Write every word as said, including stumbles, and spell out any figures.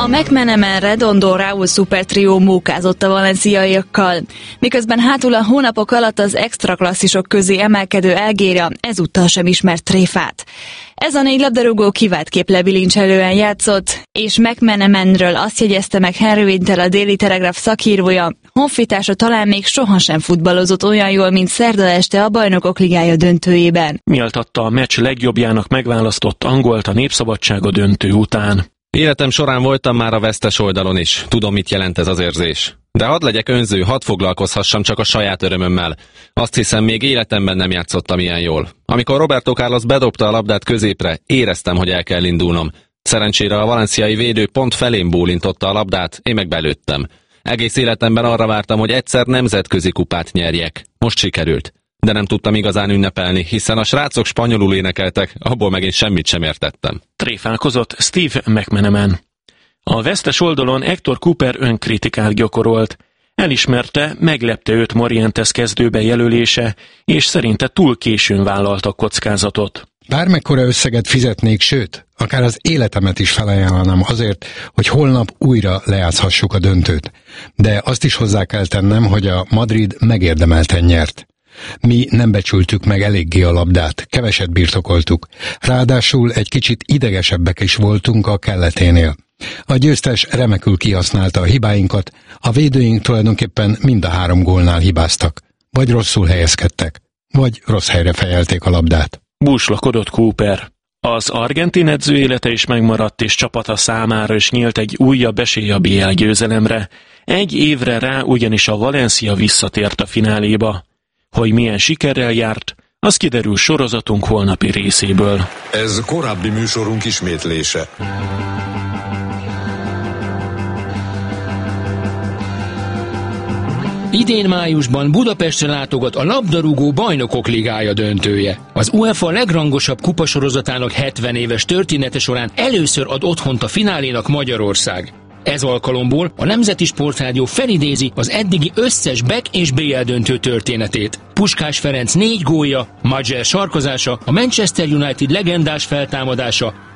A McManaman Redondo Raúl szupertrió mókázott a valenciaiakkal, miközben hátul a hónapok alatt az extraklasszisok közé emelkedő Elgéria ezúttal sem ismert tréfát. Ez a négy labdarúgó kiváltképp lebilincselően játszott, és McManamanről azt jegyezte meg Henry Winter, a Daily Telegraph szakírója, honfitársa talán még sohasem futballozott olyan jól, mint szerda este a Bajnokok Ligája döntőjében. Méltatta a meccs legjobbjának megválasztott angolt a Népszabadsága döntő után. Életem során voltam már a vesztes oldalon is, tudom, mit jelent ez az érzés. De hadd legyek önző, hadd foglalkozhassam csak a saját örömömmel. Azt hiszem, még életemben nem játszottam ilyen jól. Amikor Roberto Carlos bedobta a labdát középre, éreztem, hogy el kell indulnom. Szerencsére a valenciai védő pont felém bólintotta a labdát, én meg belőttem. Egész életemben arra vártam, hogy egyszer nemzetközi kupát nyerjek. Most sikerült. De nem tudtam igazán ünnepelni, hiszen a srácok spanyolul énekeltek, abból meg én semmit sem értettem. Tréfálkozott Steve McManaman. A vesztes oldalon Hector Cooper önkritikát gyakorolt. Elismerte, meglepte őt Morientes kezdőbe jelölése, és szerinte túl későn vállalta kockázatot. Bármekkora összeget fizetnék, sőt, akár az életemet is felajánlanám azért, hogy holnap újra lejátszhassuk a döntőt. De azt is hozzá kell tennem, hogy a Madrid megérdemelten nyert. Mi nem becsültük meg eléggé a labdát, keveset birtokoltuk. Ráadásul egy kicsit idegesebbek is voltunk a kelleténél. A győztes remekül kihasználta a hibáinkat, a védőink tulajdonképpen mind a három gólnál hibáztak. Vagy rosszul helyezkedtek, vagy rossz helyre fejelték a labdát. Búslakodott Cooper. Az argentin edző élete is megmaradt, és csapata számára is nyílt egy újabb esély a bé el győzelemre. Egy évre rá ugyanis a Valencia visszatért a fináléba. Hogy milyen sikerrel járt, az kiderül sorozatunk holnapi részéből. Ez korábbi műsorunk ismétlése. Idén májusban Budapestre látogat a labdarúgó Bajnokok Ligája döntője. Az UEFA legrangosabb kupasorozatának hetven éves története során először ad otthont a finálénak Magyarország. Ez alkalomból a Nemzeti Sportrádió felidézi az eddigi összes Beck és bé el döntő történetét. Puskás Ferenc négy gólja, Magyar sarkozása, a Manchester United legendás feltámadása,